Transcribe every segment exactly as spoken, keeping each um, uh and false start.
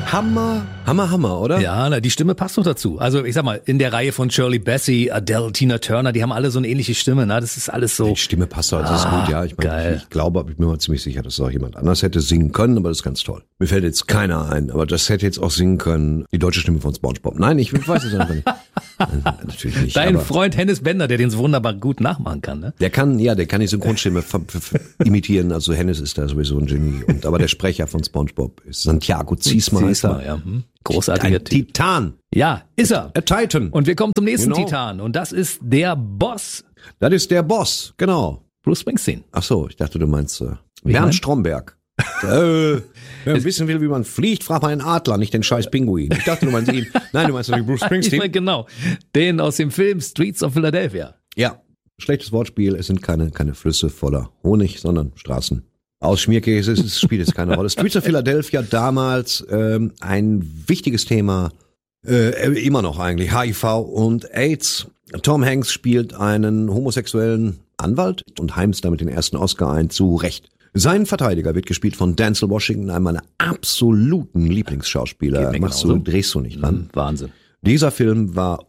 Hammer, Hammer, Hammer, oder? Ja, na, die Stimme passt doch dazu. Also ich sag mal, in der Reihe von Shirley Bassey, Adele, Tina Turner, die haben alle so eine ähnliche Stimme. Ne? Das ist alles so. Die Stimme passt doch, das ist gut, ja. Ich, meine, ich, ich glaube, ich bin mir ziemlich sicher, dass es auch jemand anders hätte singen können, aber das ist ganz toll. Mir fällt jetzt keiner ein, aber das hätte jetzt auch singen können, die deutsche Stimme von SpongeBob. Nein, ich weiß es einfach nicht. Natürlich nicht. Dein Freund Hennes Bender, der den so wunderbar gut nachmachen kann, ne? Der kann, ja, der kann die Synchronstimme f- f- f- imitieren. Also Hennes ist da sowieso ein Genie. Und aber der Sprecher von SpongeBob ist Santiago Ziesmer. Ziesmer, ja. Hm. Großartiger Ein Titan. Ja, ist er. A Titan. Und wir kommen zum nächsten Genau. Titan. Und das ist der Boss. Das ist der Boss, genau. Bruce Springsteen. Ach so, ich dachte, du meinst äh, Wie Bernd mein? Stromberg. äh, wer wissen will, wie man fliegt, fragt man einen Adler, nicht den scheiß Pinguin. Ich dachte, du meinst ihn. Nein, du meinst natürlich Bruce Ich Springsteen. meine, genau. Den aus dem Film Streets of Philadelphia. Ja, schlechtes Wortspiel. Es sind keine, keine Flüsse voller Honig, sondern Straßen aus Schmierkäse. Es spielt jetzt keine Rolle. Streets of Philadelphia damals ähm, ein wichtiges Thema, äh, immer noch eigentlich, H I V und AIDS. Tom Hanks spielt einen homosexuellen Anwalt und heimst damit den ersten Oscar ein, zu Recht. Sein Verteidiger wird gespielt von Denzel Washington, einem meiner absoluten Lieblingsschauspieler. Machst du, drehst du nicht dran. Mhm, Wahnsinn. Dieser Film war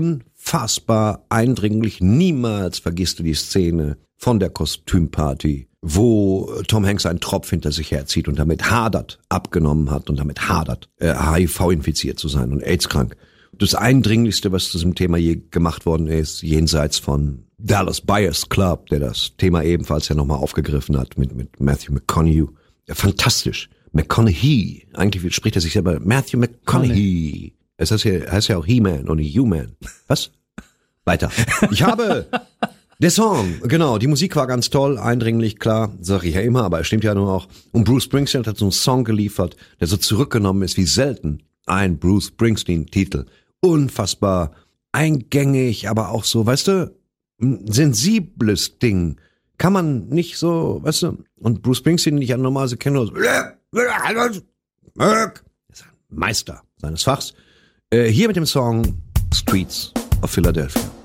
unfassbar eindringlich. Niemals vergisst du die Szene von der Kostümparty, wo Tom Hanks einen Tropf hinter sich herzieht und damit hadert, abgenommen hat und damit hadert, äh, H I V-infiziert zu sein und AIDS-krank. Das Eindringlichste, was zu diesem Thema je gemacht worden ist, jenseits von Dallas Buyers Club, der das Thema ebenfalls ja nochmal aufgegriffen hat mit, mit Matthew McConaughey. Ja, fantastisch. McConaughey. Eigentlich spricht er sich selber Matthew McConaughey. Es heißt ja, heißt ja auch He-Man und He-Man. Was? Weiter. Ich habe der Song, genau, die Musik war ganz toll, eindringlich, klar, sag ich ja immer, aber es stimmt ja nur auch. Und Bruce Springsteen hat so einen Song geliefert, der so zurückgenommen ist wie selten ein Bruce Springsteen-Titel. Unfassbar eingängig, aber auch so, weißt du, ein sensibles Ding. Kann man nicht so, weißt du, und Bruce Springsteen nicht an normalerweise kennen, so, ist ein Meister seines Fachs. Äh, hier mit dem Song Streets of Philadelphia.